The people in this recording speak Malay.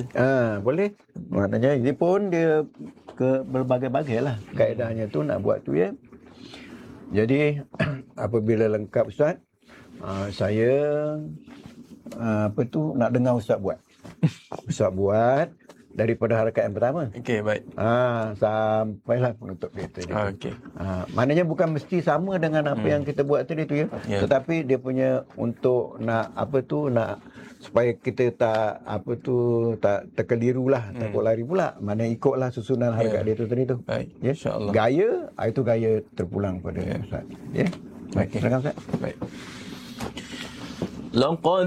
Boleh. Maknanya ini pun dia ke berbagai-bagai lah kaedahnya tu nak buat tu ya. Jadi apabila lengkap Ustaz, saya nak dengar Ustaz buat. Ustaz buat daripada harakat yang pertama. Okey, baik. Sampailah penutup kita ni. Okey. Maknanya bukan mesti sama dengan apa yang kita buat tadi tu ya. Tetapi dia punya untuk nak nak supaya kita tak terkeliru lah, takut lari pula. Mana ikutlah susunan harakat dia tu tadi tu. Baik. Ya. InsyaAllah. Gaya itu gaya terpulang pada Ustaz. Ya. Baik, silakan Ustaz. Baik. Laqad